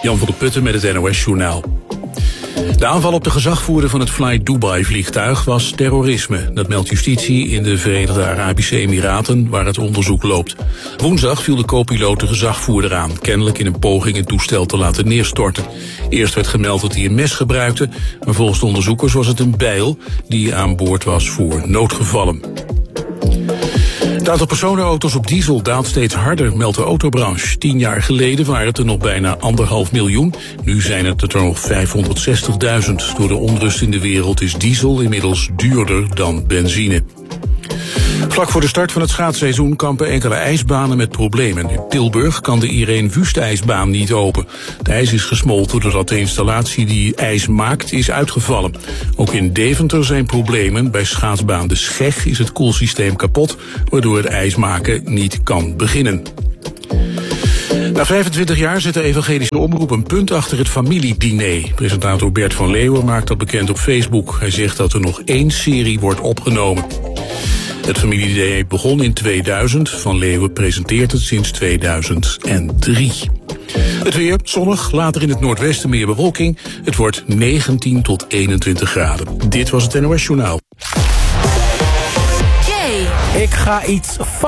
Jan van der Putten met het NOS-journaal. De aanval op de gezagvoerder van het Fly Dubai-vliegtuig was terrorisme. Dat meldt justitie in de Verenigde Arabische Emiraten, waar het onderzoek loopt. Woensdag viel de co-piloot de gezagvoerder aan, kennelijk in een poging het toestel te laten neerstorten. Eerst werd gemeld dat hij een mes gebruikte, maar volgens de onderzoekers was het een bijl die aan boord was voor noodgevallen. Het aantal personenauto's op diesel daalt steeds harder, meldt de autobranche. 10 jaar geleden waren het er nog bijna 1,5 miljoen. Nu zijn het er nog 560.000. Door de onrust in de wereld is diesel inmiddels duurder dan benzine. Vlak voor de start van het schaatsseizoen kampen enkele ijsbanen met problemen. In Tilburg kan de Irene Wüst-ijsbaan niet open. Het ijs is gesmolten doordat de installatie die ijs maakt is uitgevallen. Ook in Deventer zijn problemen. Bij schaatsbaan De Scheg is het koelsysteem kapot, waardoor het ijsmaken niet kan beginnen. Na 25 jaar zet de evangelische omroep een punt achter het familiediner. Presentator Bert van Leeuwen maakt dat bekend op Facebook. Hij zegt dat er nog 1 serie wordt opgenomen. Het familiediner begon in 2000. Van Leeuwen presenteert het sinds 2003. Het weer zonnig, later in het noordwesten meer bewolking. Het wordt 19 tot 21 graden. Dit was het NOS Journaal. Ik ga iets